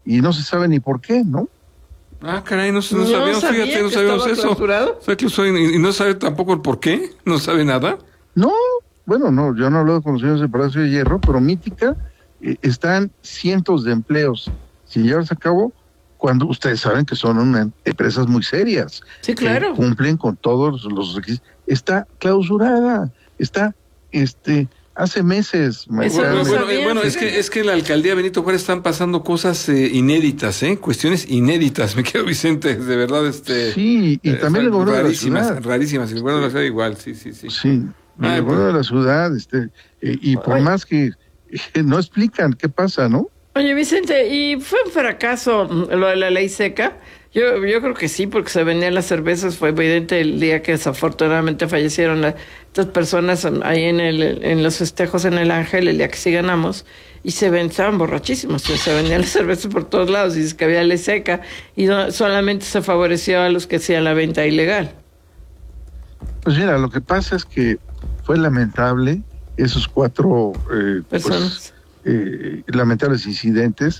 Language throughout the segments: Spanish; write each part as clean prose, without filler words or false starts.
y no se sabe ni por qué, ¿no? Ah, caray, no sabíamos, fíjate, no sabíamos eso. O sea, que y no sabe tampoco el por qué, no sabe nada. No, bueno, no, yo no hablo con los señores de Palacio de Hierro, pero Mítica están cientos de empleos sin llevarse a cabo, cuando ustedes saben que son empresas muy serias. Sí, claro. Que cumplen con todos los requisitos. Está clausurada, está, hace meses. Bueno, es que en la alcaldía Benito Juárez están pasando cosas inéditas, cuestiones inéditas, me quedo Vicente, de verdad, Sí, y también el gobierno de la ciudad. Rarísimas, el gobierno de la ciudad igual, sí. Sí, el gobierno de la ciudad, y por más que no explican qué pasa, ¿no? Oye, Vicente, ¿y fue un fracaso lo de la ley seca? Yo creo que sí, porque se vendían las cervezas. Fue evidente el día que desafortunadamente fallecieron estas personas ahí en los festejos en el Ángel, el día que sí ganamos, y estaban borrachísimos, se vendían las cervezas por todos lados, y es que había ley seca, y no, solamente se favoreció a los que hacían la venta ilegal. Pues mira, lo que pasa es que fue lamentable esos 4 personas. Lamentables incidentes,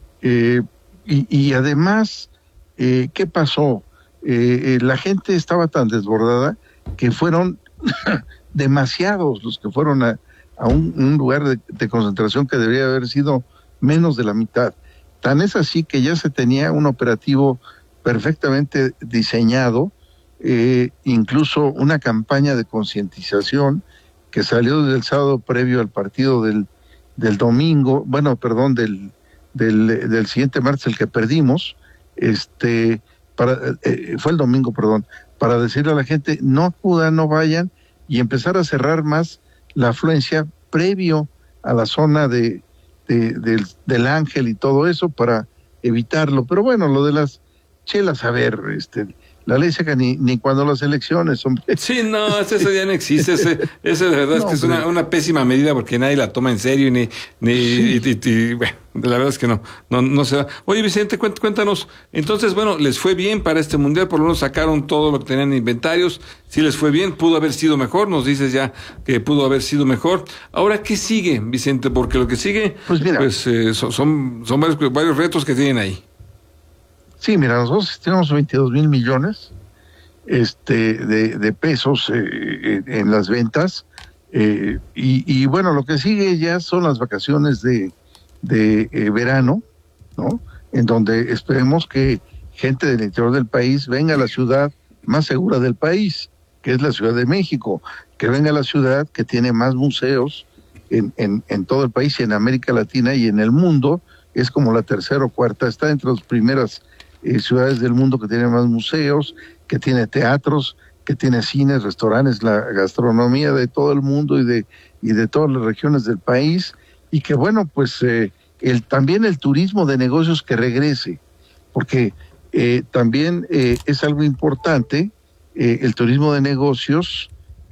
y además, ¿qué pasó? La gente estaba tan desbordada que fueron demasiados los que fueron a un lugar de concentración que debería haber sido menos de la mitad. Tan es así que ya se tenía un operativo perfectamente diseñado, incluso una campaña de concientización que salió desde el sábado previo al partido del domingo, del siguiente martes, el que perdimos, fue el domingo, para decirle a la gente, no acudan, no vayan, y empezar a cerrar más la afluencia previo a la zona del Ángel y todo eso, para evitarlo. Pero bueno, lo de las chelas, a ver, la ley seca ni cuando las elecciones, hombre. Sí, no, eso ya no existe. Ese de verdad es que es una pésima medida, porque nadie la toma en serio, y bueno, la verdad es que no se da. Oye, Vicente, cuéntanos, entonces, bueno, les fue bien para este mundial, por lo menos sacaron todo lo que tenían en inventarios, sí les fue bien, pudo haber sido mejor, nos dices ya que pudo haber sido mejor. Ahora, ¿qué sigue, Vicente? Porque lo que sigue, pues mira, son varios retos que tienen ahí. Sí, mira, nosotros tenemos 22,000 millones de pesos en las ventas, y bueno, lo que sigue ya son las vacaciones de verano, ¿no? En donde esperemos que gente del interior del país venga a la ciudad más segura del país, que es la Ciudad de México, que venga a la ciudad que tiene más museos en todo el país, y en América Latina y en el mundo, es como la tercera o cuarta, está entre las primeras ciudades del mundo que tiene más museos, que tiene teatros, que tiene cines, restaurantes, la gastronomía de todo el mundo y de todas las regiones del país, y que bueno, pues también el turismo de negocios que regrese, porque también es algo importante, el turismo de negocios,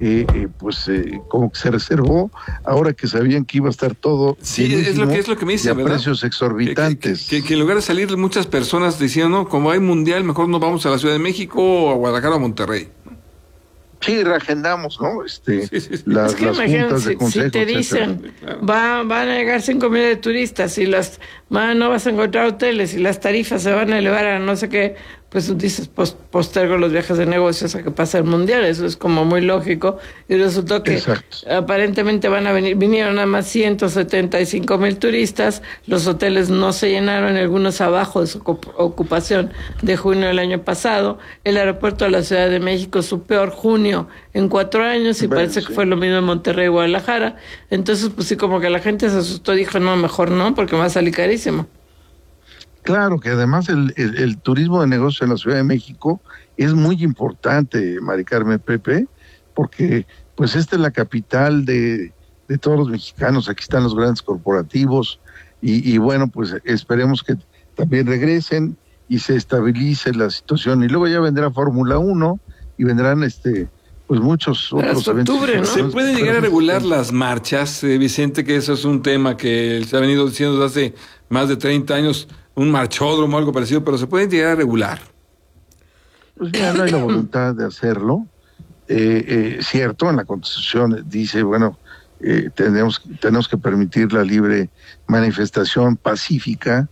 como que se reservó ahora que sabían que iba a estar todo. Sí, es lo que me dice, ¿verdad? Precios exorbitantes. Que en lugar de salir muchas personas diciendo, no, como hay mundial, mejor nos vamos a la Ciudad de México o a Guadalajara o a Monterrey. Sí, reagendamos, ¿no? Las juntas de consejo, si te dicen, van a llegar 5,000 de turistas y no vas a encontrar hoteles y las tarifas se van a elevar a no sé qué, pues tú dices, postergo los viajes de negocios a que pase el mundial. Eso es como muy lógico, y resultó que aparentemente vinieron nada más 175,000 turistas, los hoteles no se llenaron, algunos abajo de su ocupación de junio del año pasado, el aeropuerto de la Ciudad de México, su peor junio en 4 años, y parece que fue lo mismo en Monterrey y Guadalajara. Entonces, pues sí, como que la gente se asustó, dijo, no, mejor no, porque me va a salir carísimo. Claro que además el turismo de negocios en la Ciudad de México es muy importante, Mari Carmen, Pepe, porque pues esta es la capital de todos los mexicanos, aquí están los grandes corporativos, y bueno, pues esperemos que también regresen y se estabilice la situación, y luego ya vendrá Fórmula 1 y vendrán pues muchos otros eventos. ¿No? ¿Se puede llegar a regular las marchas, Vicente? Que eso es un tema que se ha venido diciendo desde hace más de 30 años, un marchódromo o algo parecido, pero ¿se puede llegar a regular? Pues ya no hay la voluntad de hacerlo. Cierto, en la Constitución dice, bueno, tenemos que permitir la libre manifestación pacífica,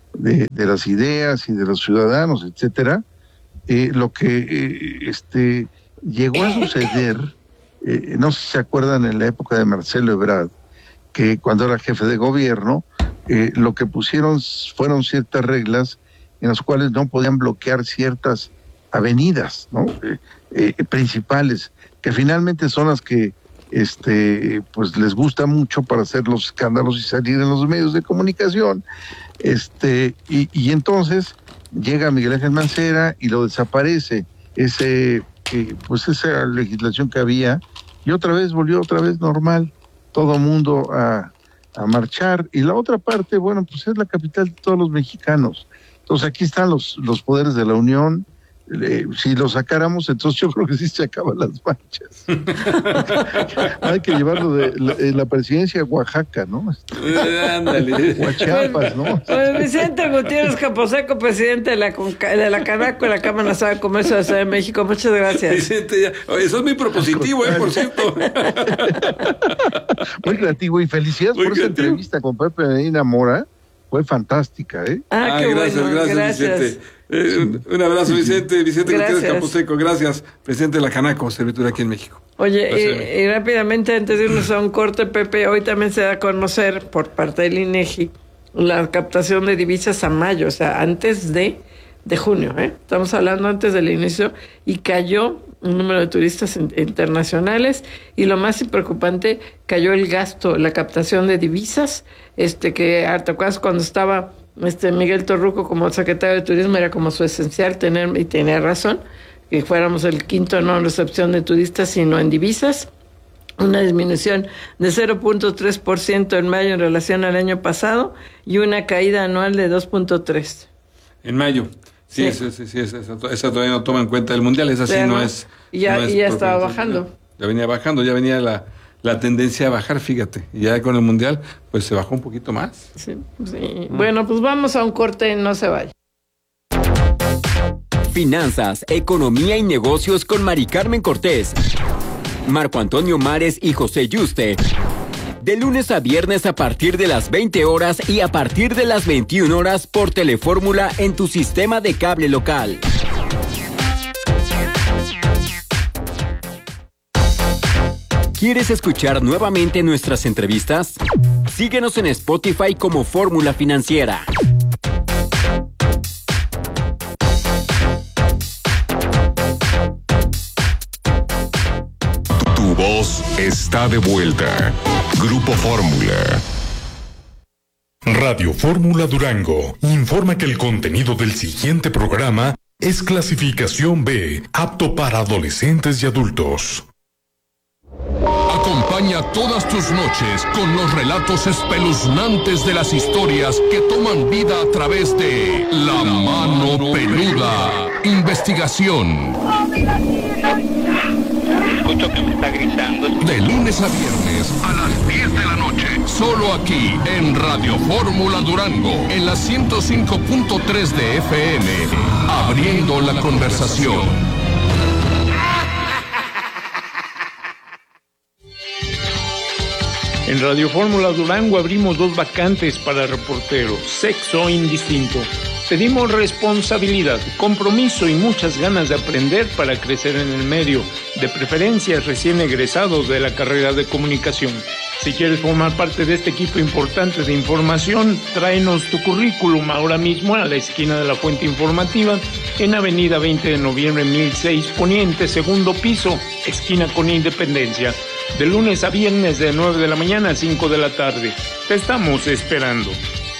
de las ideas y de los ciudadanos, etcétera. Lo que llegó a suceder, no sé si se acuerdan en la época de Marcelo Ebrard, que cuando era jefe de gobierno, lo que pusieron fueron ciertas reglas en las cuales no podían bloquear ciertas avenidas, ¿no? Principales, que finalmente son las que pues les gusta mucho para hacer los escándalos y salir en los medios de comunicación. Y entonces llega Miguel Ángel Mancera y lo desaparece esa legislación que había, y volvió otra vez normal, todo mundo a marchar. Y la otra parte, bueno, pues es la capital de todos los mexicanos. Entonces aquí están los poderes de la Unión. Si lo sacáramos, entonces yo creo que sí se acaban las marchas. Hay que llevarlo de la presidencia a Oaxaca, ¿no? Ándale. O a Chiapas, ¿no? Vicente Gutiérrez Camposeco, presidente de la Canaco, de la Cámara Nacional de Comercio de la Ciudad de México. Muchas gracias. Vicente, eso es muy propositivo, por cierto. Muy creativo, y felicidades por esa entrevista con Pepe Medina Mora. Fue fantástica, ¿eh? Qué gracias, Vicente. Un abrazo, Vicente Gutiérrez Camposeco, gracias, presidente de la Canaco, Servitura aquí en México. Oye, y rápidamente, antes de irnos a un corte, Pepe, hoy también se da a conocer por parte del INEGI la captación de divisas a mayo, o sea, antes de junio, estamos hablando antes del inicio, y cayó un número de turistas internacionales, y lo más preocupante, cayó el gasto, la captación de divisas, que ¿te acuerdas cuando estaba Miguel Torruco como secretario de Turismo? Era como su esencial y tenía razón, que fuéramos el quinto no en recepción de turistas, sino en divisas, una disminución de 0.3% en mayo en relación al año pasado, y una caída anual de 2.3%. En mayo. Sí. Esa todavía no toma en cuenta el mundial, esa sí no es. Ya estaba bajando. Ya venía bajando, ya venía la tendencia a bajar, fíjate. Y ya con el mundial, pues se bajó un poquito más. Sí. Bueno, pues vamos a un corte, no se vaya. Finanzas, economía y negocios con Mari Carmen Cortés, Marco Antonio Mares y José Yuste. De lunes a viernes a partir de las 20 horas y a partir de las 21 horas por Telefórmula en tu sistema de cable local. ¿Quieres escuchar nuevamente nuestras entrevistas? Síguenos en Spotify como Fórmula Financiera. Tu voz está de vuelta. Grupo Fórmula. Radio Fórmula Durango informa que el contenido del siguiente programa es clasificación B, apto para adolescentes y adultos. Acompaña todas tus noches con los relatos espeluznantes de las historias que toman vida a través de La Mano Peluda. Investigación. Escucho que me está gritando. De lunes a viernes a las 10 de la noche. Solo aquí en Radio Fórmula Durango. En la 105.3 de FM. Abriendo la conversación. En Radio Fórmula Durango abrimos 2 vacantes para reporteros, sexo indistinto. Pedimos responsabilidad, compromiso y muchas ganas de aprender para crecer en el medio, de preferencia recién egresados de la carrera de comunicación. Si quieres formar parte de este equipo importante de información, tráenos tu currículum ahora mismo a la esquina de la Fuente Informativa, en Avenida 20 de Noviembre 1006 Poniente, segundo piso, esquina con Independencia. De lunes a viernes de 9 de la mañana a 5 de la tarde. Te estamos esperando.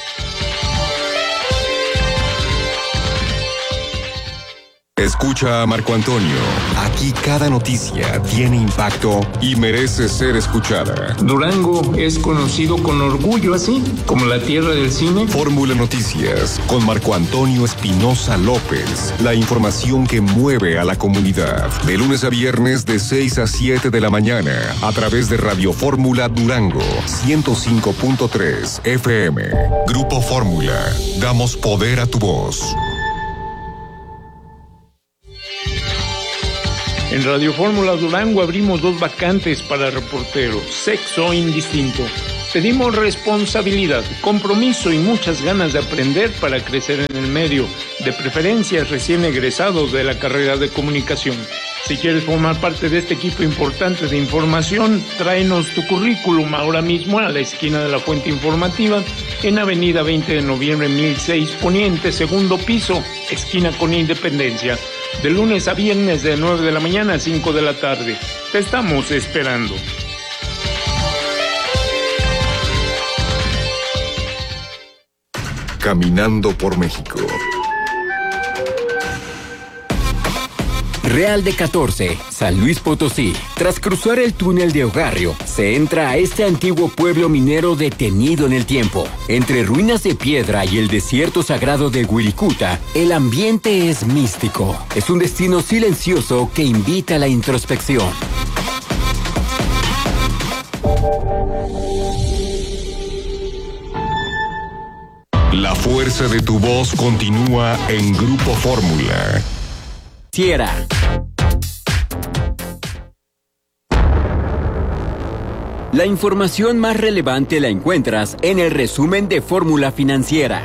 Escucha a Marco Antonio. Aquí cada noticia tiene impacto y merece ser escuchada. Durango es conocido con orgullo así, como la tierra del cine. Fórmula Noticias con Marco Antonio Espinosa López. La información que mueve a la comunidad. De lunes a viernes de 6 a 7 de la mañana a través de Radio Fórmula Durango 105.3 FM. Grupo Fórmula. Damos poder a tu voz. En Radio Fórmula Durango abrimos 2 vacantes para reporteros, sexo indistinto. Pedimos responsabilidad, compromiso y muchas ganas de aprender para crecer en el medio, de preferencia recién egresados de la carrera de comunicación. Si quieres formar parte de este equipo importante de información, tráenos tu currículum ahora mismo a la esquina de la Fuente Informativa, en Avenida 20 de Noviembre 1006 Poniente, segundo piso, esquina con Independencia, de lunes a viernes de 9 de la mañana a 5 de la tarde. Te estamos esperando. Caminando por México. Real de 14, San Luis Potosí. Tras cruzar el túnel de Ogarrio, se entra a este antiguo pueblo minero detenido en el tiempo. Entre ruinas de piedra y el desierto sagrado de Huiricuta, el ambiente es místico. Es un destino silencioso que invita a la introspección. La fuerza de tu voz continúa en Grupo Fórmula. Sierra. La información más relevante la encuentras en el resumen de Fórmula Financiera.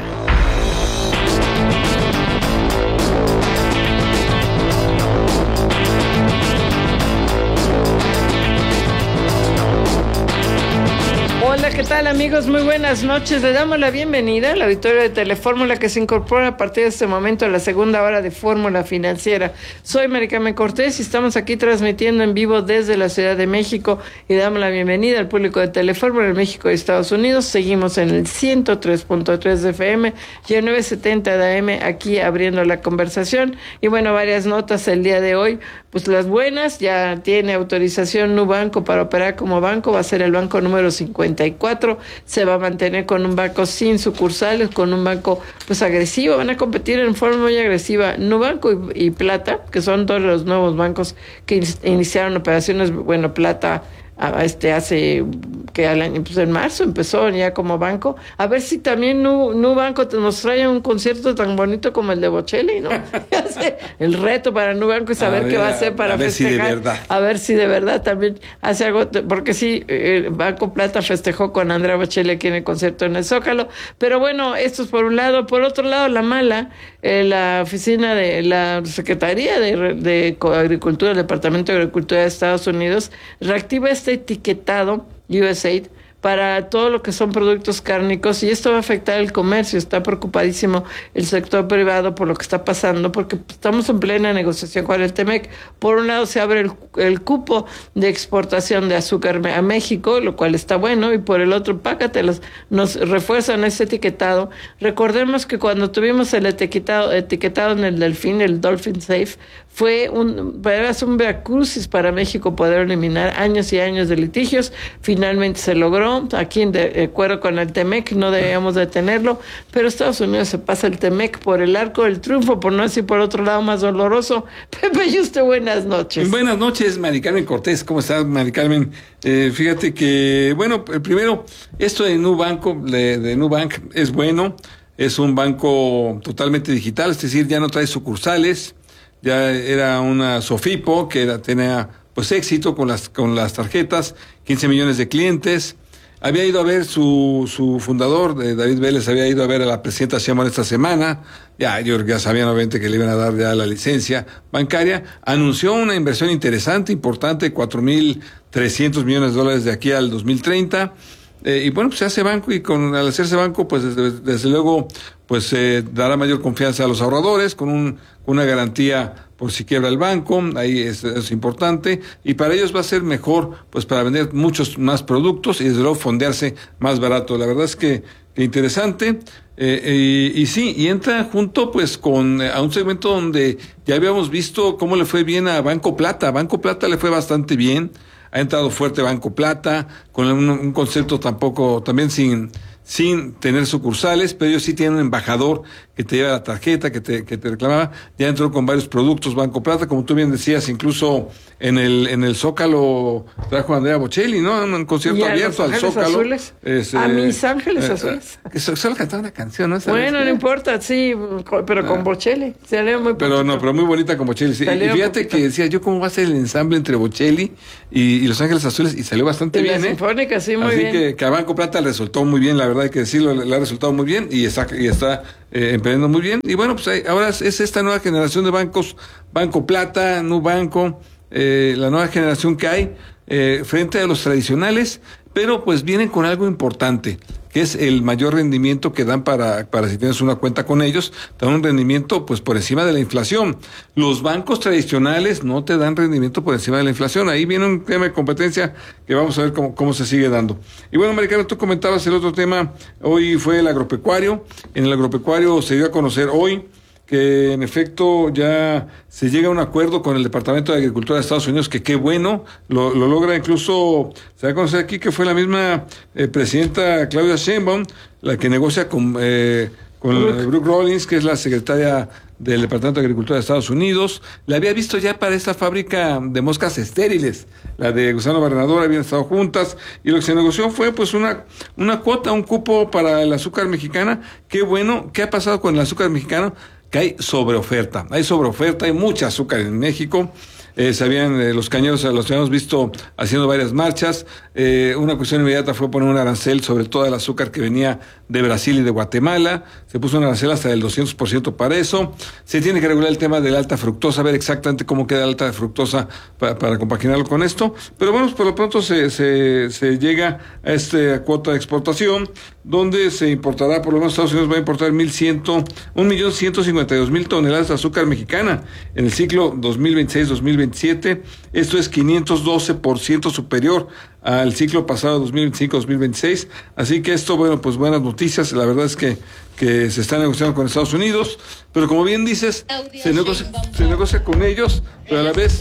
Hola, ¿qué tal, amigos? Muy buenas noches. Le damos la bienvenida al auditorio de Telefórmula que se incorpora a partir de este momento a la segunda hora de Fórmula Financiera. Soy Mari Carmen Cortés y estamos aquí transmitiendo en vivo desde la Ciudad de México y damos la bienvenida al público de Telefórmula en México y Estados Unidos. Seguimos en el 103.3 de FM y el 970 de AM aquí abriendo la conversación. Y bueno, varias notas el día de hoy. Pues las buenas, ya tiene autorización Nubanco para operar como banco, va a ser el banco número 54, se va a mantener con un banco sin sucursales, con un banco pues agresivo, van a competir en forma muy agresiva Nubanco y Plata, que son todos los nuevos bancos que iniciaron operaciones, bueno, Plata hace que al año, pues en marzo empezó ya como banco, a ver si también Nubanco nos trae un concierto tan bonito como el de Bocelli, ¿no? El reto para Nubanco es saber qué va a hacer para festejar, a ver si de verdad también hace algo, porque sí, Banco Plata festejó con Andrea Bocelli aquí en el concierto en el Zócalo, pero bueno, esto es por un lado. Por otro lado, la mala, la oficina de la Secretaría de Agricultura, el Departamento de Agricultura de Estados Unidos, reactiva este etiquetado USAID para todo lo que son productos cárnicos, y esto va a afectar el comercio. Está preocupadísimo el sector privado por lo que está pasando, porque estamos en plena negociación con el TEMEC. Por un lado se abre el cupo de exportación de azúcar a México, lo cual está bueno, y por el otro, pácatelos, nos refuerzan ese etiquetado. Recordemos que cuando tuvimos el etiquetado en el Delfín, el Dolphin Safe, fue un veracrucis para México poder eliminar años y años de litigios. Finalmente se logró, aquí en acuerdo con el TEMEC, no debíamos detenerlo, pero Estados Unidos se pasa el TEMEC por el arco del triunfo, por no decir por otro lado más doloroso. Pepe y usted, buenas noches. Buenas noches, Mari Carmen Cortés. ¿Cómo estás, Mari Carmen? Fíjate que, bueno, primero, esto de Nubank es bueno, es un banco totalmente digital, es decir, ya no trae sucursales. Ya era una Sofipo que tenía pues éxito con las tarjetas, 15 millones de clientes. Había ido a ver su fundador, David Vélez, había ido a ver a la presidenta Sheinbaum esta semana. Ya sabían obviamente que le iban a dar ya la licencia bancaria. Anunció una inversión interesante, importante, $4,300 millones de aquí al 2030. Y bueno, pues se hace banco, y al hacerse banco, pues desde luego, pues dará mayor confianza a los ahorradores, con una garantía por si quiebra el banco. Ahí es importante, y para ellos va a ser mejor, pues para vender muchos más productos y desde luego fondearse más barato. La verdad es que interesante, y entra junto pues a un segmento donde ya habíamos visto cómo le fue bien a Banco Plata. Banco Plata le fue bastante bien. Ha entrado fuerte Banco Plata, con un concepto también sin sin tener sucursales, pero ellos sí tienen un embajador que te lleva la tarjeta, que te reclamaba. Ya entró con varios productos Banco Plata, como tú bien decías, incluso en el Zócalo trajo a Andrea Bocelli, ¿no? Un concierto abierto al Zócalo. A Mis Ángeles Azules. Solo cantaba una canción, ¿no? Bueno, no importa, sí, pero con Bocelli. Salió muy pero muy bonita con Bocelli. Sí. Y fíjate que decía yo, ¿cómo va a ser el ensamble entre Bocelli y Los Ángeles Azules? Y salió bastante bien, la Sinfónica, sí, muy bien. Así que a Banco Plata le resultó muy bien, la verdad hay que decirlo, le ha resultado muy bien y está emprendiendo muy bien. Y bueno, pues ahora es esta nueva generación de bancos, Banco Plata, Nubanco, la nueva generación que hay frente a los tradicionales, pero pues vienen con algo importante, que es el mayor rendimiento que dan para si tienes una cuenta con ellos, te dan un rendimiento pues por encima de la inflación. Los bancos tradicionales no te dan rendimiento por encima de la inflación. Ahí viene un tema de competencia que vamos a ver cómo se sigue dando. Y bueno, Maricarmen, tú comentabas el otro tema, hoy fue el agropecuario. En el agropecuario se dio a conocer hoy que en efecto ya se llega a un acuerdo con el Departamento de Agricultura de Estados Unidos, que qué bueno, lo logra. Incluso se va a conocer aquí que fue la misma presidenta Claudia Sheinbaum la que negocia con Brooke Rollins, que es la secretaria del Departamento de Agricultura de Estados Unidos. La había visto ya para esta fábrica de moscas estériles, la de Gusano Barrenador, habían estado juntas, y lo que se negoció fue pues una cuota, un cupo para el azúcar mexicana. Qué bueno. ¿Qué ha pasado con el azúcar mexicano? Que hay sobreoferta, hay mucha azúcar en México. Los cañeros los habíamos visto haciendo varias marchas. Una cuestión inmediata fue poner un arancel sobre todo el azúcar que venía de Brasil y de Guatemala. Se puso un arancel hasta del 200% para eso. Se tiene que regular el tema de la alta fructosa, ver exactamente cómo queda la alta fructosa para compaginarlo con esto. Pero bueno, por lo pronto se llega a esta cuota de exportación, donde se importará, por lo menos Estados Unidos va a importar 1.152.000 toneladas de azúcar mexicana en el ciclo 2026-2027. Esto es 512% superior al ciclo pasado 2025-2026. Así que esto, bueno, pues buenas noticias. La verdad es que se está negociando con Estados Unidos, pero como bien dices, se negocia con ellos, pero a la vez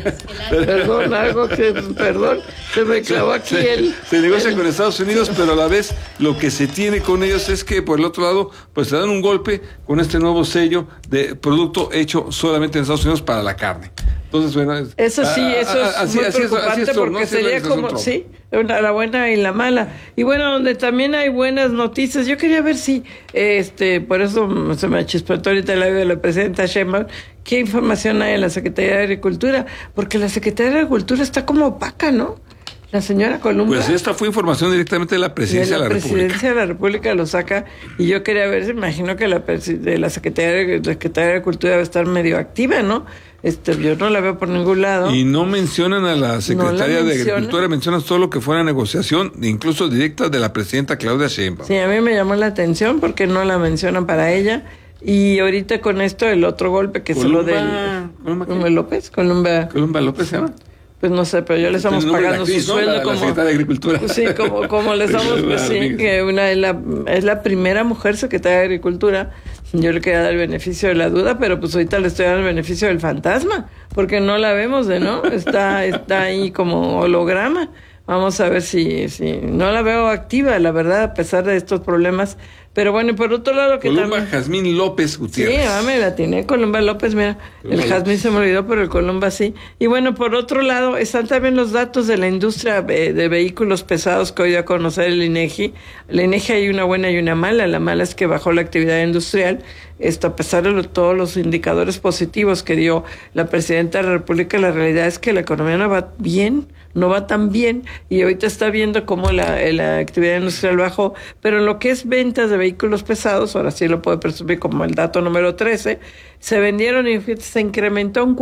perdón, se me clavó aquí se negocia con Estados Unidos, pero a la vez lo que se tiene con ellos es que por el otro lado pues se dan un golpe con este nuevo sello de producto hecho solamente en Estados Unidos para la carne. Entonces, bueno, eso sí, eso es muy preocupante, porque sería como, sí, la buena y la mala. Y bueno, donde también hay buenas noticias, yo quería ver si, por eso se me chispetó ahorita el audio de la presidenta Sheinbaum, qué información hay en la Secretaría de Agricultura, porque la Secretaría de Agricultura está como opaca, ¿no? La señora Columba. Pues esta fue información directamente de la Presidencia de la República. La Presidencia de la República lo saca, y yo quería ver, imagino que la Secretaría de Agricultura debe estar medio activa, ¿no? Yo no la veo por ningún lado. Y no mencionan a la Secretaría de Agricultura, mencionan todo lo que fuera negociación, incluso directa de la presidenta Claudia Sheinbaum. Sí, a mí me llamó la atención porque no la mencionan para ella. Y ahorita con esto, el otro golpe que es lo del... ¿Columba López? ¿Columba López se llama? Pues no sé, pero yo le estamos pagando su sueldo, la secretaria de Agricultura. Sí, como le estamos, pues sí, que es la primera mujer secretaria de Agricultura. Yo le quería dar el beneficio de la duda, pero pues ahorita le estoy dando el beneficio del fantasma, porque no la vemos ¿no? Está ahí como holograma. Vamos a ver si no la veo activa, la verdad, a pesar de estos problemas. Pero bueno, y por otro lado que Columba también... Jazmín López Gutiérrez. Sí, me la tiene Columba López, mira. El Jazmín se me olvidó, pero el Columba sí. Y bueno, por otro lado, están también los datos de la industria de vehículos pesados que hoy dio a conocer el INEGI. La INEGI hay una buena y una mala. La mala es que bajó la actividad industrial. A pesar de todos los indicadores positivos que dio la presidenta de la República, la realidad es que la economía no va tan bien, y ahorita está viendo cómo la actividad industrial bajó, pero en lo que es ventas de vehículos pesados, ahora sí lo puedo presumir como el dato número 13, se vendieron y se incrementó un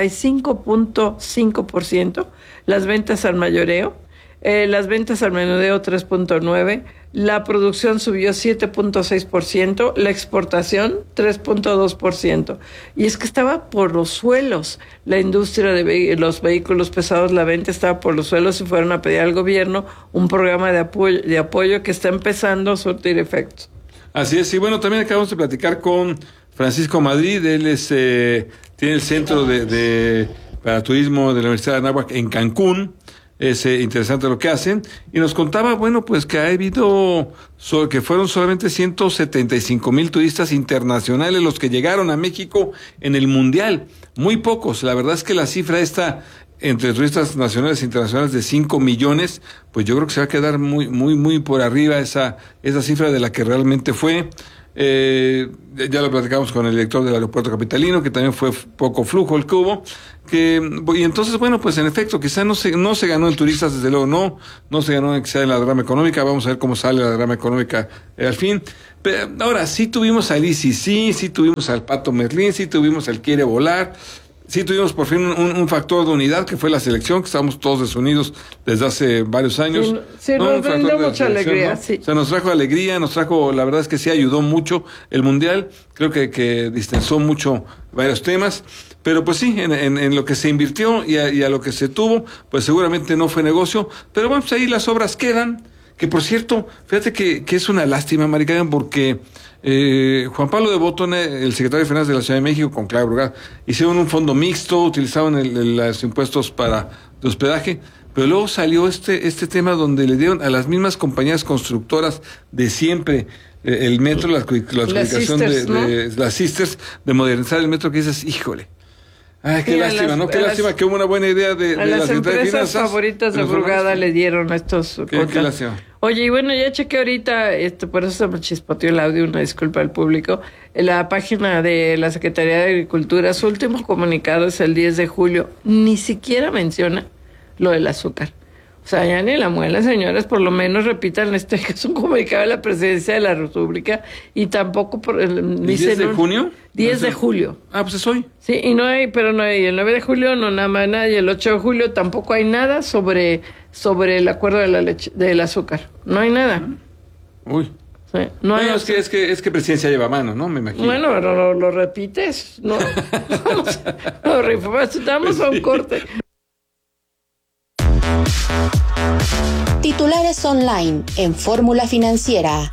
45.5% las ventas al mayoreo, las ventas al menudeo 3.9%, la producción subió 7.6%, la exportación 3.2%. Y es que estaba por los suelos la industria de los vehículos pesados, la venta estaba por los suelos, y fueron a pedir al gobierno un programa de apoyo que está empezando a surtir efectos. Así es, y bueno, también acabamos de platicar con Francisco Madrid. Él tiene el centro para turismo de la Universidad de Anáhuac en Cancún. Es interesante lo que hacen. Y nos contaba, bueno, pues que ha habido, que fueron solamente 175,000 turistas internacionales los que llegaron a México en el Mundial. Muy pocos. La verdad es que la cifra esta entre turistas nacionales e internacionales de 5 millones, pues yo creo que se va a quedar muy por arriba esa cifra de la que realmente fue. Ya lo platicamos con el director del aeropuerto capitalino, que también fue poco flujo el que hubo, y entonces, bueno, pues en efecto, quizá no se ganó en turistas, desde luego no se ganó quizá en la derrama económica. Vamos a ver cómo sale la derrama económica al fin. Pero ahora, sí tuvimos al ICC, sí tuvimos al Pato Merlín, sí tuvimos al Quiere Volar, sí tuvimos por fin un factor de unidad, que fue la selección, que estábamos todos desunidos desde hace varios años. Sí, nos brindó mucha alegría, ¿no? Sí. O sea, nos trajo alegría, la verdad es que sí ayudó mucho el Mundial, creo que distensó mucho varios temas, pero pues sí, en lo que se invirtió y a lo que se tuvo, pues seguramente no fue negocio, pero bueno, pues ahí las obras quedan, que por cierto, fíjate que es una lástima, Mari Carmen, porque Juan Pablo de Botton, el secretario de Finanzas de la Ciudad de México, con Claudia Brugada, hicieron un fondo mixto, utilizaban los impuestos de hospedaje, pero luego salió este tema donde le dieron a las mismas compañías constructoras de siempre el metro, la adjudicación de las Sisters, de modernizar el metro, que dices, híjole. Ay, qué lástima, ¿no? Qué lástima que hubo una buena idea de las empresas favoritas de Brugada le dieron estos qué lástima. Oye, y bueno, ya chequé ahorita, por eso se me chispoteó el audio, una disculpa al público, en la página de la Secretaría de Agricultura, su último comunicado es el 10 de julio, ni siquiera menciona lo del azúcar. O sea, ya ni la muela, señores, por lo menos repitan que es un comunicado de la Presidencia de la República y tampoco ¿El 10 de junio? 10 de julio. Ah, pues es hoy. Sí, y no hay, el 9 de julio no nada más nada, y el 8 de julio tampoco hay nada sobre el acuerdo de la leche, del azúcar. No hay nada. Uy. Sí, no hay es que Presidencia lleva mano, ¿no? Me imagino. Bueno, pero lo repites. No, damos a un corte. Titulares online en Fórmula Financiera.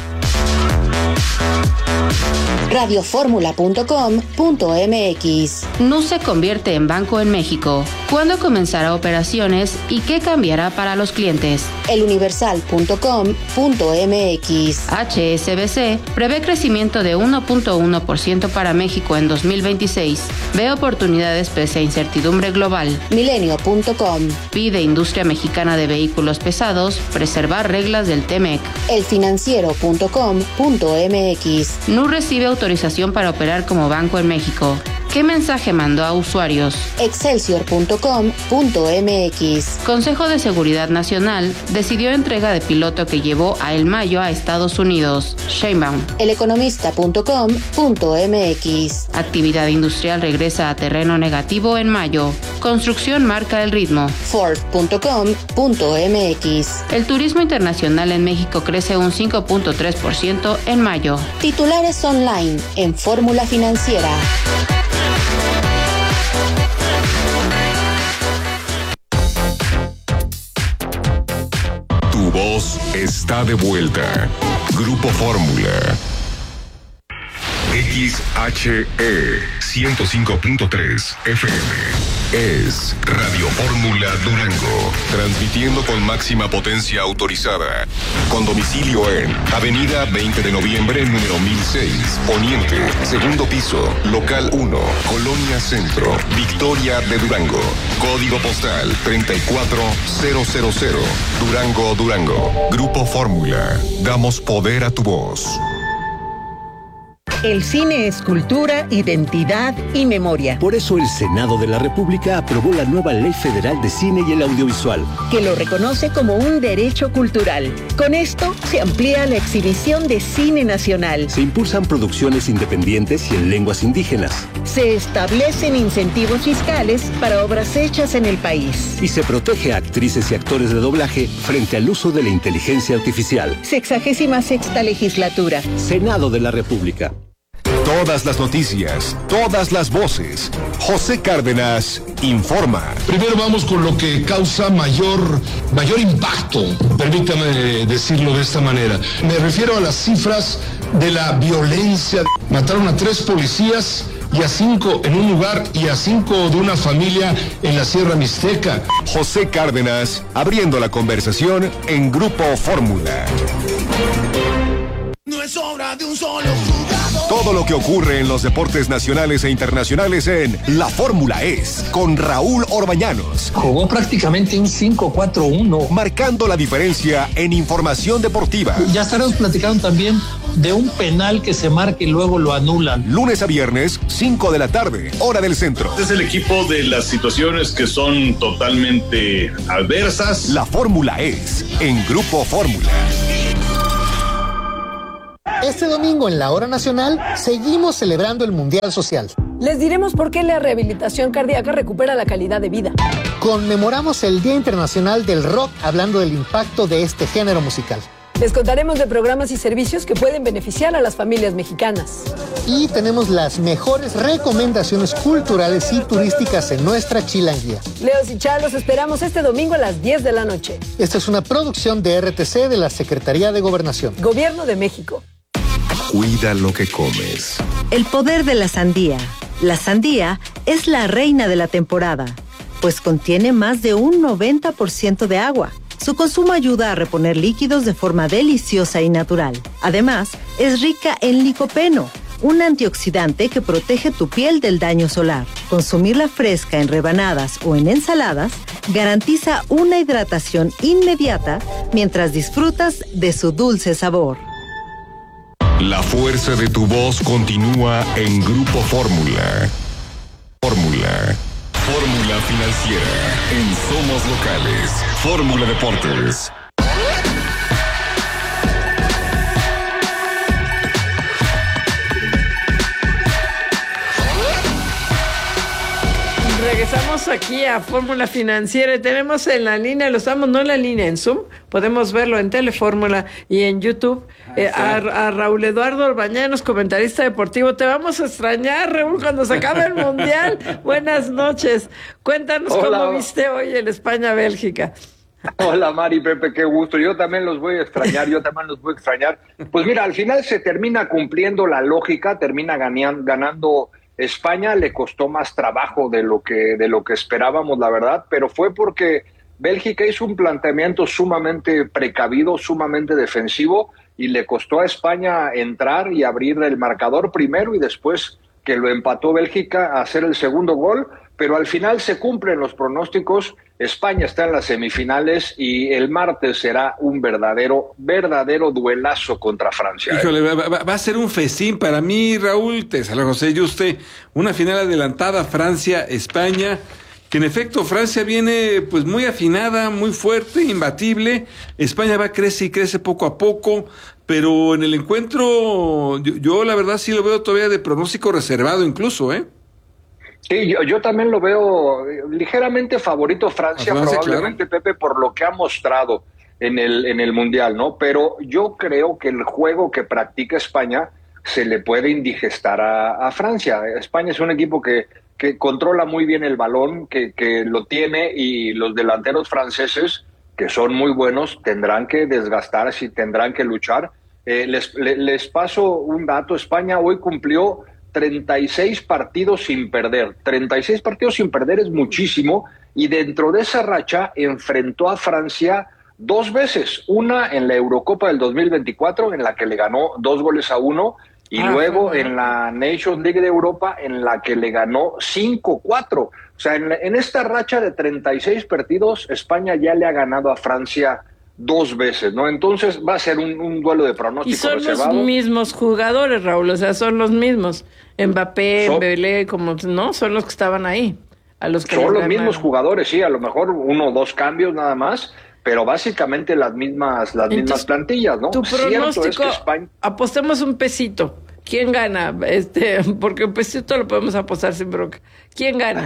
radioformula.com.mx. Nu se convierte en banco en México. ¿Cuándo comenzará operaciones y qué cambiará para los clientes? eluniversal.com.mx. HSBC prevé crecimiento de 1.1% para México en 2026. Ve oportunidades pese a incertidumbre global. Milenio.com. Pide industria mexicana de vehículos pesados preservar reglas del TEMEC. elfinanciero.com.mx. Nu recibe autorización para operar como banco en México. ¿Qué mensaje mandó a usuarios? Excelsior.com.mx. Consejo de Seguridad Nacional decidió entrega de piloto que llevó a El Mayo a Estados Unidos. Sheinbaum. Eleconomista.com.mx. Actividad industrial regresa a terreno negativo en mayo. Construcción marca el ritmo. Ford.com.mx. El turismo internacional en México crece un 5.3% en mayo. Titulares online en Fórmula Financiera. Tu voz está de vuelta. Grupo Fórmula. XHE 105.3 FM. Es Radio Fórmula Durango. Transmitiendo con máxima potencia autorizada. Con domicilio en Avenida 20 de Noviembre, número 1006. Poniente, segundo piso, local 1, Colonia Centro, Victoria de Durango. Código postal 34000. Durango, Durango. Grupo Fórmula. Damos poder a tu voz. El cine es cultura, identidad y memoria. Por eso el Senado de la República aprobó la nueva Ley Federal de Cine y el Audiovisual, que lo reconoce como un derecho cultural. Con esto se amplía la exhibición de cine nacional. Se impulsan producciones independientes y en lenguas indígenas. Se establecen incentivos fiscales para obras hechas en el país. Y se protege a actrices y actores de doblaje frente al uso de la inteligencia artificial. 66ª legislatura. Senado de la República. Todas las noticias, todas las voces. José Cárdenas informa. Primero vamos con lo que causa mayor impacto, permítame decirlo de esta manera. Me refiero a las cifras de la violencia. Mataron a 3 policías y a 5 en un lugar y a 5 de una familia en la Sierra Mixteca. José Cárdenas abriendo la conversación en Grupo Fórmula. No es obra de un solo jugador. Todo lo que ocurre en los deportes nacionales e internacionales en La Fórmula Es, con Raúl Orbañanos. Jugó prácticamente un 5-4-1. Marcando la diferencia en información deportiva. Ya estaremos platicando también de un penal que se marca y luego lo anulan. Lunes a viernes, 5 de la tarde, hora del centro. Este es el equipo de las situaciones que son totalmente adversas. La Fórmula Es, en Grupo Fórmula. Este domingo en la Hora Nacional seguimos celebrando el Mundial Social. Les diremos por qué la rehabilitación cardíaca recupera la calidad de vida. Conmemoramos el Día Internacional del Rock hablando del impacto de este género musical. Les contaremos de programas y servicios que pueden beneficiar a las familias mexicanas. Y tenemos las mejores recomendaciones culturales y turísticas en nuestra chilanguía. Leos y Char, los esperamos este domingo a las 10 de la noche. Esta es una producción de RTC de la Secretaría de Gobernación. Gobierno de México. Cuida lo que comes. El poder de la sandía. La sandía es la reina de la temporada, pues contiene más de un 90% de agua. Su consumo ayuda a reponer líquidos de forma deliciosa y natural. Además, es rica en licopeno, un antioxidante que protege tu piel del daño solar. Consumirla fresca en rebanadas o en ensaladas garantiza una hidratación inmediata mientras disfrutas de su dulce sabor. La fuerza de tu voz continúa en Grupo Fórmula. Fórmula Financiera en Somos Locales. Fórmula Deportes. Regresamos aquí a Fórmula Financiera y tenemos en la línea, lo estamos, no en la línea, en Zoom, podemos verlo en Telefórmula y en YouTube, a Raúl Eduardo Orbañanos, comentarista deportivo. Te vamos a extrañar, Raúl, cuando se acabe el Mundial. Buenas noches. Cuéntanos cómo viste hoy el España-Bélgica. Hola Mari, Pepe, qué gusto. Yo también los voy a extrañar, Pues mira, al final se termina cumpliendo la lógica, termina ganando España. Le costó más trabajo de lo que esperábamos, la verdad, pero fue porque Bélgica hizo un planteamiento sumamente precavido, sumamente defensivo, y le costó a España entrar y abrir el marcador primero y después que lo empató Bélgica a hacer el segundo gol, pero al final se cumplen los pronósticos. España está en las semifinales y el martes será un verdadero duelazo contra Francia. Híjole, va a ser un festín para mí, Raúl. Te saludo, José Yuste. Una final adelantada, Francia-España, que en efecto Francia viene pues muy afinada, muy fuerte, imbatible. España crece poco a poco, pero en el encuentro yo la verdad sí lo veo todavía de pronóstico reservado incluso, ¿eh? Sí, yo también lo veo ligeramente favorito Francia probablemente, claro. Pepe, por lo que ha mostrado en el Mundial, ¿no? Pero yo creo que el juego que practica España se le puede indigestar a Francia. España es un equipo que controla muy bien el balón, que lo tiene, y los delanteros franceses, que son muy buenos, tendrán que desgastarse y tendrán que luchar. Les paso un dato. España hoy cumplió 36 partidos sin perder. 36 partidos sin perder es muchísimo, y dentro de esa racha enfrentó a Francia 2 veces, una en la Eurocopa del 2024 en la que le ganó 2-1, y luego en la Nations League de Europa en la que le ganó 5-4. O sea, en esta racha de 36 partidos España ya le ha ganado a Francia 2 veces, ¿no? Entonces va a ser un duelo de pronóstico. Y son reservado. Los mismos jugadores, Raúl, o sea, son los mismos. Mbappé, Belé, como no, son los que estaban ahí. Son los mismos jugadores, sí, a lo mejor 1 o 2 cambios nada más, pero básicamente las mismas plantillas, ¿no? Tu pronóstico, es que España... apostemos un pesito. ¿Quién gana? Porque un pesito lo podemos apostar sin bronca. ¿Quién gana?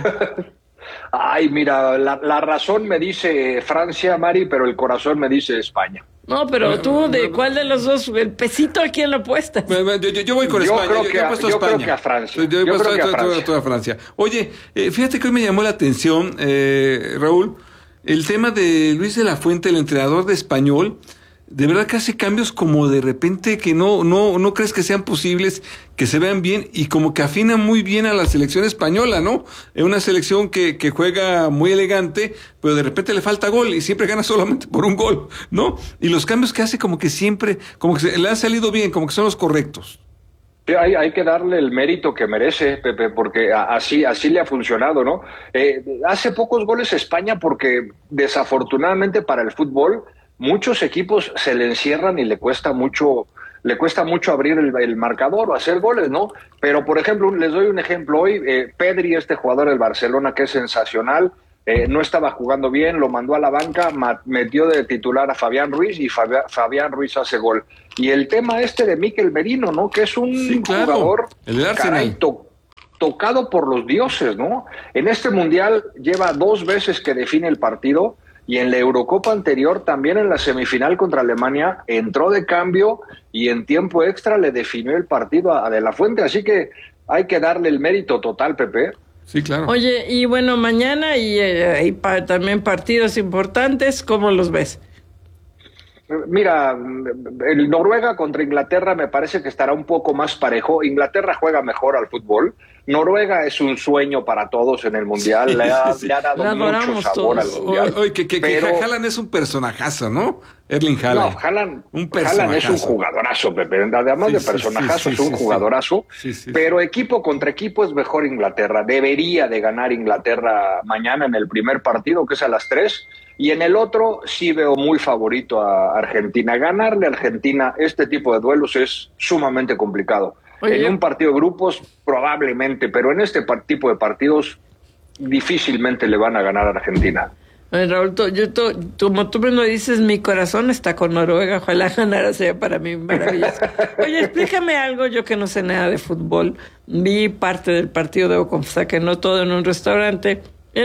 Ay, mira, la razón me dice Francia, Mari, pero el corazón me dice España. No, pero tú, ¿de cuál de los dos? ¿El pesito a quién lo apuestas? Yo voy con España. Yo creo que a Francia. Yo he puesto a Francia. Oye, fíjate que hoy me llamó la atención, Raúl, el tema de Luis de la Fuente, el entrenador de Español. De verdad que hace cambios como de repente que no crees que sean posibles, que se vean bien y como que afina muy bien a la selección española, ¿no? Es una selección que juega muy elegante, pero de repente le falta gol y siempre gana solamente por un gol, ¿no? Y los cambios que hace como que siempre, como que le han salido bien, como que son los correctos. Hay que darle el mérito que merece, Pepe, porque así le ha funcionado, ¿no? Hace pocos goles España porque desafortunadamente para el fútbol muchos equipos se le encierran y le cuesta mucho abrir el marcador o hacer goles, ¿no? Pero, por ejemplo, les doy un ejemplo hoy, Pedri, este jugador del Barcelona que es sensacional, no estaba jugando bien, lo mandó a la banca, metió de titular a Fabián Ruiz y Fabián Ruiz hace gol. Y el tema de Mikel Merino, ¿no? Que es un jugador tocado por los dioses, ¿no? En este Mundial lleva 2 veces que define el partido. Y en la Eurocopa anterior, también en la semifinal contra Alemania, entró de cambio y en tiempo extra le definió el partido a De la Fuente. Así que hay que darle el mérito total, Pepe. Sí, claro. Oye, y bueno, mañana hay también partidos importantes. ¿Cómo los ves? Mira, el Noruega contra Inglaterra me parece que estará un poco más parejo. Inglaterra juega mejor al fútbol. Noruega es un sueño para todos en el Mundial. Le ha dado mucho sabor al Mundial. Oye, que Haaland es un personajazo, ¿no? Erling Haaland. No, Haaland es un jugadorazo, Pepe. Además de personajazo, es un jugadorazo. Pero equipo contra equipo es mejor Inglaterra. Debería de ganar Inglaterra mañana en el primer partido, que es a las 3. Y en el otro sí veo muy favorito a Argentina. Ganarle a Argentina este tipo de duelos es sumamente complicado. Oye, en un partido de grupos probablemente, pero en este tipo de partidos difícilmente le van a ganar a Argentina. Raúl, como tú me dices, mi corazón está con Noruega. Ojalá ganara, sea para mí maravilloso. Oye, explícame algo, yo que no sé nada de fútbol. Vi parte del partido, debo confesar que no todo, en un restaurante.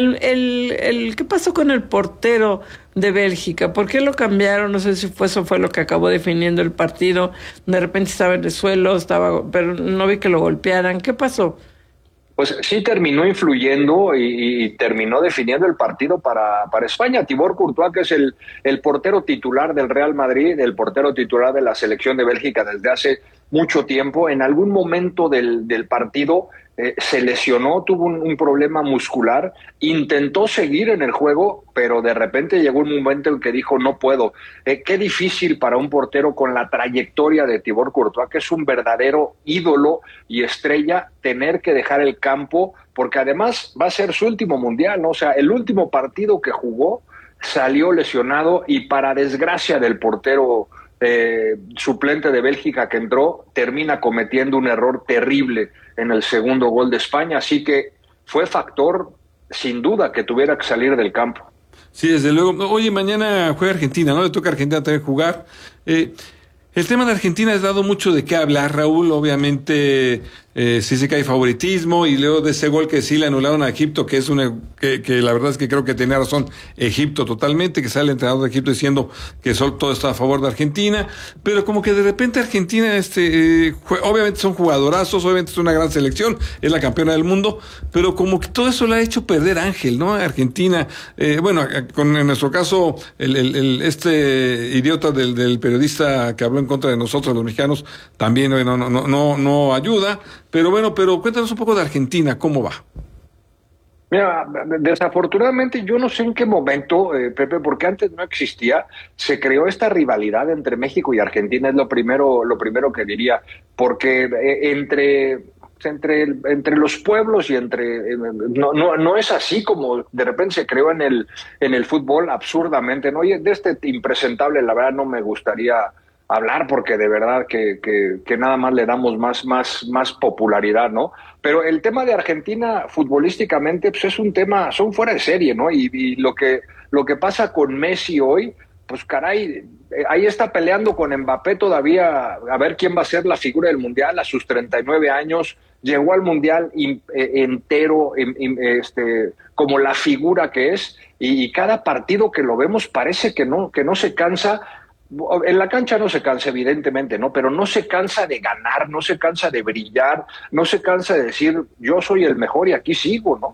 ¿Qué pasó con el portero de Bélgica? ¿Por qué lo cambiaron? No sé si eso fue lo que acabó definiendo el partido. De repente estaba en el suelo, pero no vi que lo golpearan. ¿Qué pasó? Pues sí terminó influyendo y terminó definiendo el partido para España. Thibaut Courtois, que es el portero titular del Real Madrid, el portero titular de la selección de Bélgica desde hace mucho tiempo, en algún momento del partido se lesionó, tuvo un problema muscular, intentó seguir en el juego, pero de repente llegó un momento en que dijo no puedo. Qué difícil para un portero con la trayectoria de Thibaut Courtois, que es un verdadero ídolo y estrella, tener que dejar el campo, porque además va a ser su último mundial, ¿no? O sea, el último partido que jugó salió lesionado y para desgracia del portero suplente de Bélgica que entró, termina cometiendo un error terrible en el segundo gol de España, así que fue factor sin duda que tuviera que salir del campo. Sí, desde luego. Oye, mañana juega Argentina, ¿no? Le toca a Argentina también jugar. El tema de Argentina ha dado mucho de qué hablar, Raúl. Obviamente sí sé que hay favoritismo y luego de ese gol que sí le anularon a Egipto, que es que la verdad es que creo que tenía razón Egipto totalmente, que sale el entrenador de Egipto diciendo que todo está a favor de Argentina, pero como que de repente Argentina obviamente son jugadorazos, obviamente es una gran selección, es la campeona del mundo, pero como que todo eso le ha hecho perder Ángel, ¿no? Argentina, en nuestro caso este idiota del periodista que habló en contra de nosotros los mexicanos también no ayuda. Pero cuéntanos un poco de Argentina, ¿cómo va? Mira, desafortunadamente yo no sé en qué momento, Pepe, porque antes no existía, se creó esta rivalidad entre México y Argentina, es lo primero que diría, porque entre los pueblos y no es así como de repente se creó en el fútbol absurdamente, ¿no? Y de este impresentable, la verdad, no me gustaría hablar porque de verdad que nada más le damos más popularidad, ¿no? Pero el tema de Argentina futbolísticamente pues es un tema, son fuera de serie, ¿no? Y lo que pasa con Messi hoy, pues caray, ahí está peleando con Mbappé todavía a ver quién va a ser la figura del Mundial a sus 39 años, llegó al Mundial entero como la figura que es y cada partido que lo vemos parece que no se cansa. en la cancha no se cansa, evidentemente, ¿no? Pero no se cansa de ganar, no se cansa de brillar, no se cansa de decir, yo soy el mejor y aquí sigo, ¿no?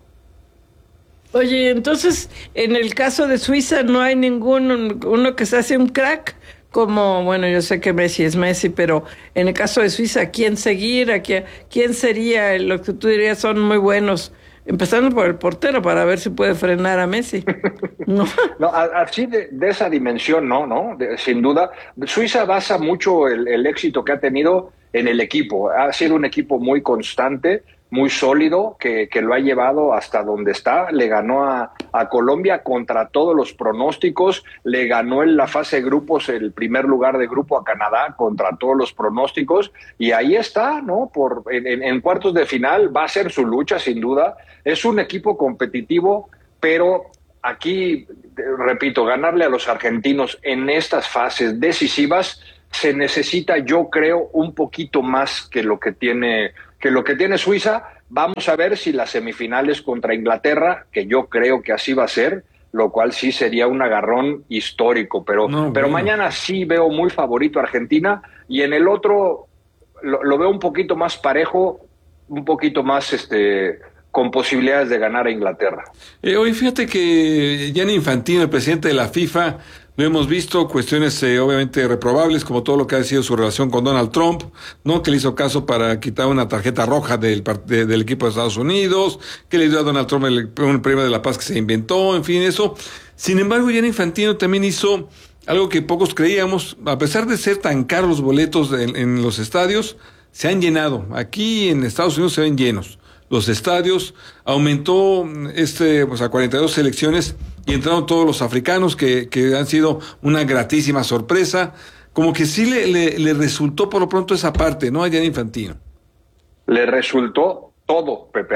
Oye, entonces, en el caso de Suiza no hay uno que se hace un crack, como, bueno, yo sé que Messi es Messi, pero en el caso de Suiza, ¿a quién seguir? ¿Quién sería lo que tú dirías son muy buenos? Empezando por el portero para ver si puede frenar a Messi. No, así de esa dimensión, no, sin duda. Suiza basa mucho el éxito que ha tenido en el equipo. Ha sido un equipo muy constante, muy sólido, que lo ha llevado hasta donde está. Le ganó a Colombia contra todos los pronósticos, le ganó en la fase de grupos el primer lugar de grupo a Canadá contra todos los pronósticos, y ahí está, ¿no? En cuartos de final va a ser su lucha, sin duda. Es un equipo competitivo, pero aquí, repito, ganarle a los argentinos en estas fases decisivas se necesita, yo creo, un poquito más que lo que tiene Suiza. Vamos a ver si las semifinales contra Inglaterra, que yo creo que así va a ser, lo cual sí sería un agarrón histórico, pero mañana sí veo muy favorito a Argentina, y en el otro lo veo un poquito más parejo, un poquito más con posibilidades de ganar a Inglaterra. Hoy fíjate que Gianni Infantino, el presidente de la FIFA, lo hemos visto, cuestiones obviamente reprobables, como todo lo que ha sido su relación con Donald Trump, ¿no? Que le hizo caso para quitar una tarjeta roja del equipo de Estados Unidos, que le dio a Donald Trump un premio de la paz que se inventó, en fin, eso. Sin embargo, Gianni Infantino también hizo algo que pocos creíamos. A pesar de ser tan caros los boletos en los estadios, se han llenado. Aquí en Estados Unidos se ven llenos los estadios. Aumentó a 42 selecciones y entraron todos los africanos, que han sido una gratísima sorpresa. Como que sí le resultó por lo pronto esa parte, ¿no? A Gianni Infantino. Le resultó todo, Pepe.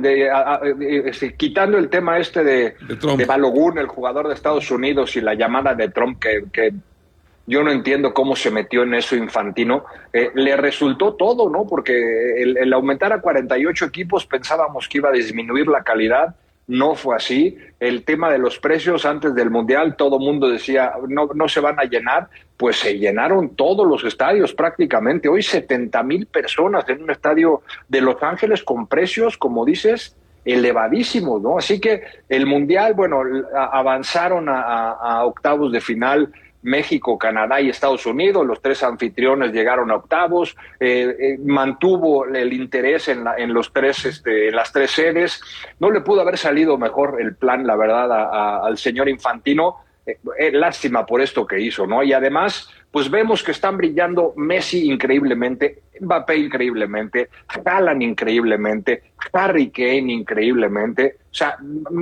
Quitando el tema de Balogun, el jugador de Estados Unidos, y la llamada de Trump, que yo no entiendo cómo se metió en eso Infantino, le resultó todo, ¿no? Porque el aumentar a 48 equipos pensábamos que iba a disminuir la calidad. No fue así. El tema de los precios antes del Mundial, todo mundo decía, no se van a llenar. Pues se llenaron todos los estadios prácticamente. Hoy 70,000 personas en un estadio de Los Ángeles con precios, como dices, elevadísimos, ¿no? Así que el Mundial, bueno, avanzaron a octavos de final México, Canadá y Estados Unidos. Los tres anfitriones llegaron a octavos. Mantuvo el interés en las tres sedes. No le pudo haber salido mejor el plan, la verdad, al señor Infantino. Lástima por esto que hizo, ¿no? Y además, pues vemos que están brillando Messi increíblemente, Mbappé increíblemente, Haaland increíblemente, Harry Kane increíblemente. O sea,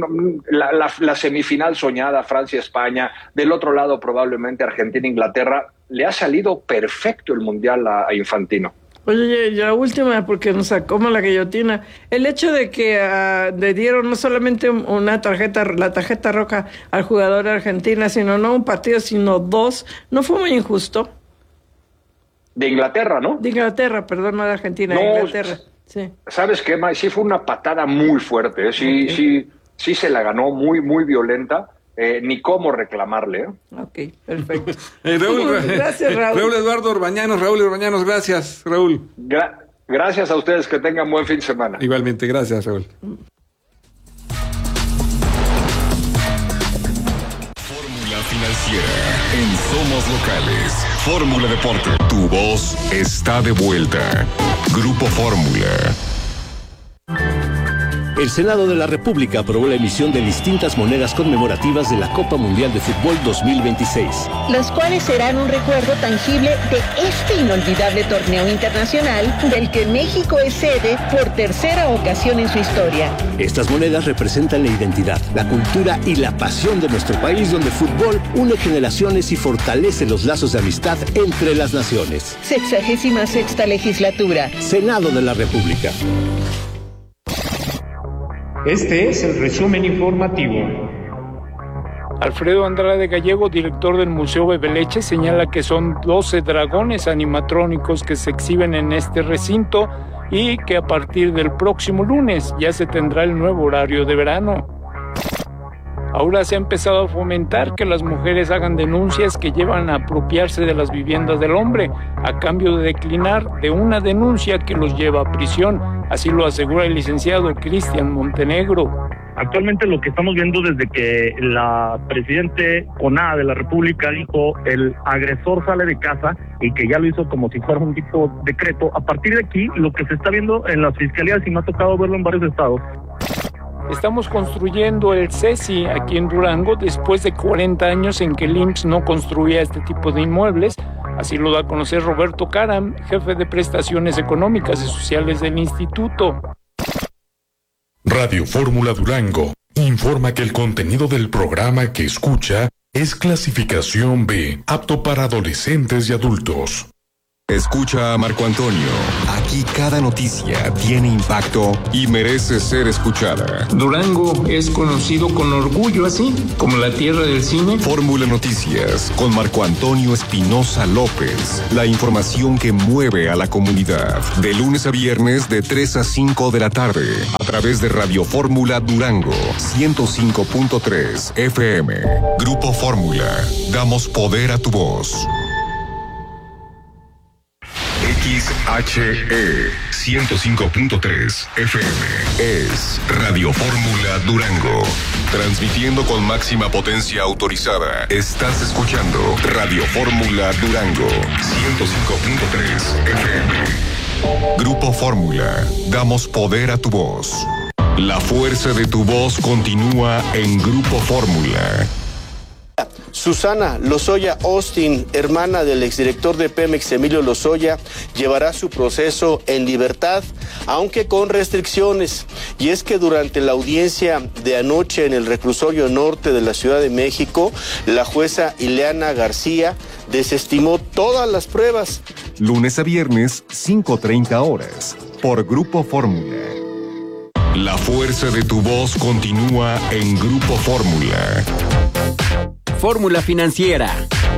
la semifinal soñada, Francia-España, del otro lado probablemente Argentina-Inglaterra, le ha salido perfecto el Mundial a Infantino. Oye, ya última, porque nos sacó la guillotina. El hecho de que le dieron no solamente la tarjeta roja al jugador de Argentina, sino no un partido, sino dos, ¿no fue muy injusto? De Inglaterra, ¿no? De Inglaterra, perdón, no de Argentina, de Inglaterra. Sí. ¿Sabes qué, May? Sí fue una patada muy fuerte, ¿eh? Sí se la ganó, muy, muy violenta. Ni cómo reclamarle, ¿eh? Ok, perfecto. Gracias, Raúl. Raúl Eduardo Urbañanos, gracias, Raúl. Gracias a ustedes, que tengan buen fin de semana. Igualmente, gracias, Raúl. Fórmula Financiera en Somos Locales. Fórmula Deporte. Tu voz está de vuelta. Grupo Fórmula. El Senado de la República aprobó la emisión de distintas monedas conmemorativas de la Copa Mundial de Fútbol 2026. Las cuales serán un recuerdo tangible de este inolvidable torneo internacional del que México es sede por tercera ocasión en su historia. Estas monedas representan la identidad, la cultura y la pasión de nuestro país, donde el fútbol une generaciones y fortalece los lazos de amistad entre las naciones. 66ª legislatura. Senado de la República. Este es el resumen informativo. Alfredo Andrade Gallego, director del Museo Bebeleche, señala que son 12 dragones animatrónicos que se exhiben en este recinto y que a partir del próximo lunes ya se tendrá el nuevo horario de verano. Ahora se ha empezado a fomentar que las mujeres hagan denuncias que llevan a apropiarse de las viviendas del hombre, a cambio de declinar de una denuncia que los lleva a prisión. Así lo asegura el licenciado Cristian Montenegro. Actualmente lo que estamos viendo desde que la presidente CONADE de la República dijo el agresor sale de casa y que ya lo hizo como si fuera un tipo de decreto, a partir de aquí lo que se está viendo en las fiscalías, y me ha tocado verlo en varios estados. Estamos construyendo el CECI aquí en Durango después de 40 años en que el IMSS no construía este tipo de inmuebles. Así lo da a conocer Roberto Caram, jefe de prestaciones económicas y sociales del instituto. Radio Fórmula Durango informa que el contenido del programa que escucha es clasificación B, apto para adolescentes y adultos. Escucha a Marco Antonio. Aquí cada noticia tiene impacto y merece ser escuchada. Durango es conocido con orgullo así, como la tierra del cine. Fórmula Noticias con Marco Antonio Espinosa López. La información que mueve a la comunidad. De lunes a viernes de 3 a 5 de la tarde. A través de Radio Fórmula Durango 105.3 FM. Grupo Fórmula. Damos poder a tu voz. XHE 105.3 FM es Radio Fórmula Durango. Transmitiendo con máxima potencia autorizada. Estás escuchando Radio Fórmula Durango 105.3 FM. Grupo Fórmula. Damos poder a tu voz. La fuerza de tu voz continúa en Grupo Fórmula. Susana Lozoya Austin, hermana del exdirector de Pemex Emilio Lozoya, llevará su proceso en libertad, aunque con restricciones. Y es que durante la audiencia de anoche en el reclusorio norte de la Ciudad de México, la jueza Ileana García desestimó todas las pruebas. Lunes a viernes, 5:30 horas, por Grupo Fórmula. La fuerza de tu voz continúa en Grupo Fórmula. Fórmula Financiera.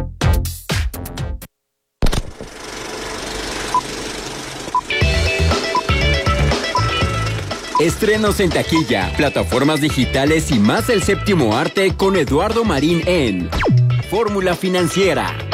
Estrenos en taquilla, plataformas digitales y más del séptimo arte con Eduardo Marín en Fórmula Financiera.